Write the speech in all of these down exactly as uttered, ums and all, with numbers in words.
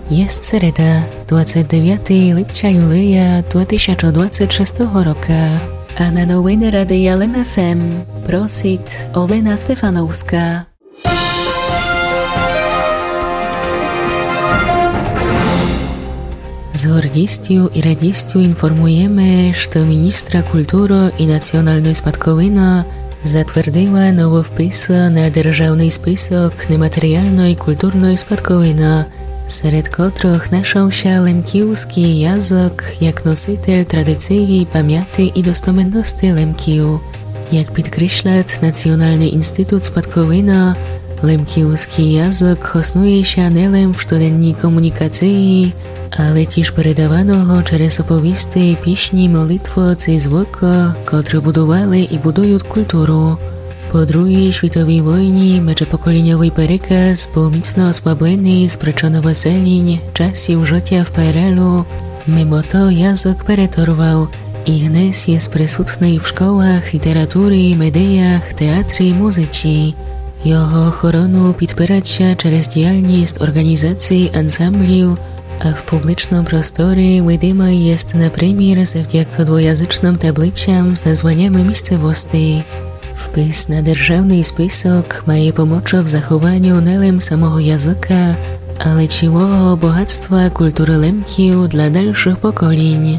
Jest sereda, двадцять дев'ятого липня юлія дві тисячі двадцять шостого року, а на новини Радія Лем еф ем просить Олена Стефановська. Z гордістю і радістю інформуємо, що міністра культури і національної спадковини затвердила нововпис на державний список нематеріальної культурної спадковини, серед котрих знайшовся лемківський язик як носитель традиції, пам'яті і достоменності лемків. Як підкреслить Національний інститут спадковини, лемківський язик основується не лише в щоденній комунікації, але тіж передаваного через оповісти, пісні, молитви ці звуки, котрі будували і будують культуру. Po druhej światowej wojnie międzypokoleniowy переказ був міцно ослаблений з причин виселень часів життя в пе ер елу. Mimo to язик переторвав і гнес є присутній в школах, літературі, медіях, театрі, музиці. Його охорону підпирається через діяльність організацій ансамблів, а в публічному просторі видимий є, наприклад, завдяки двоязичним табличкам з названнями місцевостей. Впис на державний список має помочь в захованню не лише самого язика, але цілого багатства культури лемків для дальших поколінь.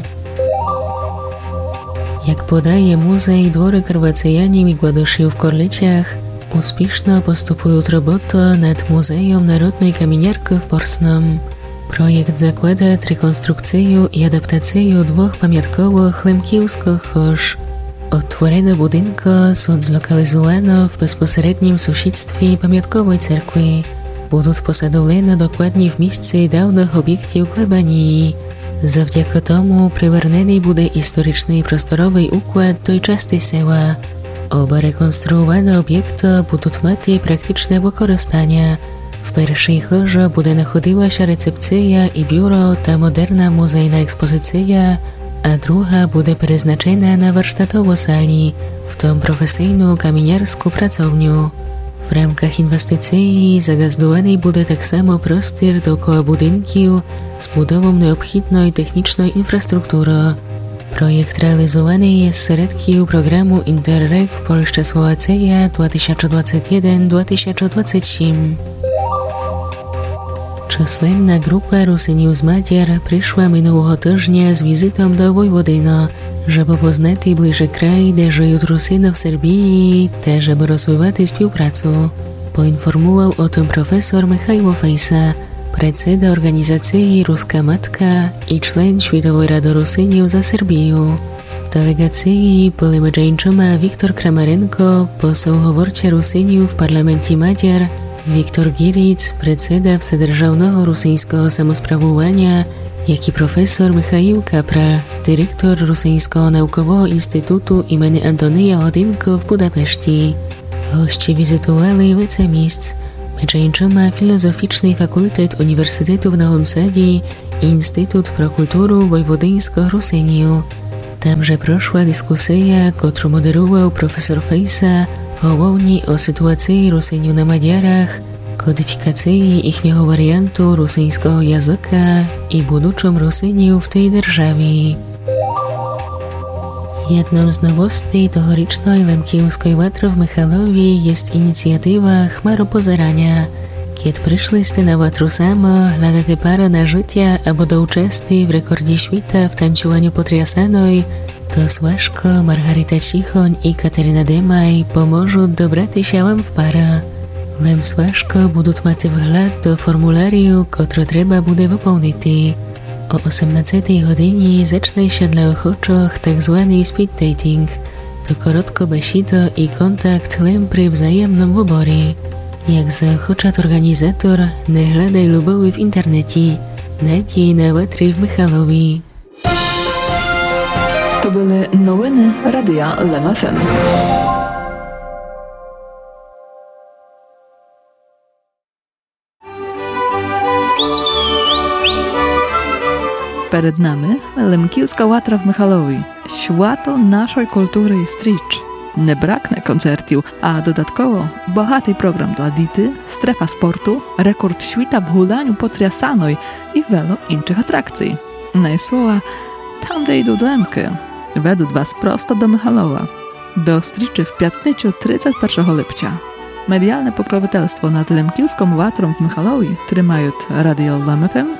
Як подає музей двори Карвацеянів і Гладушів в Корличах, успішно поступують роботи над музеєм народної камінярки в Портном. Проєкт закладає реконструкцію і адаптацію двох пам'яткових лемківських хож. Otworene budynki są zlokalizowane w bezpośrednim sąsiedztwie pamiątkowej cerkwi. Будуть посадовлені dokładnie w miejsce dawnych obiektów plebanii. Завдяки тому привернений буде історичний простороwy układ tej частини села. Оба реконструовані об'єкти будуть мати практичне використання. В першій хожі буде знаходилася рецепція і бюро та модерна музейна експозиція, a druga буде przeznaczona na warsztatową salę, w tym profesyjną kamieniarską pracownię. W ramach inwestycji zagazdowany będzie tak samo prostor dookoła budynków z budową необхідної technicznej infrastruktury. Projekt realizowany jest z środków programu Interreg Polska-Słowacja dwa tysiące dwudziesty pierwszy do dwa tysiące dwudziestego trzeciego. Численна група русинів з Мадяр прийшла минулого тижня з візитом до Войводина, щоб познати ближче край, де живуть русини в Сербії, та щоб розвивати співпрацю. Поінформував о том професор Михайло Фейса, председа організації «Руська матка» і член Світової ради русинів за Сербію. В делегації були між іншими Віктор Крамаренко, посол-говорча русинів в парламенті Мадяр, Wiktor Giric, predseda Wседержавного Rusyńskiego Samosprawowania, jak i profesor Michał Kapral, dyrektor Rusyńskiego Naukowego Instytutu imienia Antonija Hodynko w Budapeszcie. Goście wizytowali wiele miejsc, między innymi Filozoficzny Fakultet Uniwersytetu w Nowym Sadzie i Instytut Pro Kulturu Wojwodyńskiego Rusyniu. Tamże proszła dyskusja, którą moderował profesor Fejsa, Головні о ситуації русинів на Мадярах, кодифікації їхнього варіанту русинського язика і будучим русинів в тій державі. Jedną z nowości tegorocznej Lemkівської ватри в Михайлові jest inicjatywa Chmaropozerania, kiedy przyszliście na watru samo, hľadáte parę na życie albo do uczestni w rekordzie świata w tańczowaniu potriasanej, to Słaszko, Margarita Cichoń i Kateryna Demaj pomożą dobrać się wam w parę. Lem Słaszko będą mać wgląd do formularium, który trzeba będzie wypełnić. O osiemnastej godzinie zacznie się dla ochoczych tak zwany speed dating. To krótko besido i kontakt lem przy wzajemnym wyborze. Jak zachocza organizator, nie hľadaj lubowy w internecie. Najdź na watry w Michalowi. To były nowiny Radia Lem еф ем. Перед нами Лемківська ватра в Михайлові, świato naszej kultury i stricz. не бракне концертів, а додатково багатий програм dla діти, strefa sportu, rekord świta w hulaniu potriasanej i wielu innych atrakcji. No i słowa, tam де йду Емки, ведуть вас просто до Михайлова. До стрічі в п'ятницю тридцять першого липня. Medialne pokroviteľstvo nad Lemkівським ватром в Михайлові тримають радіо Лем еф ем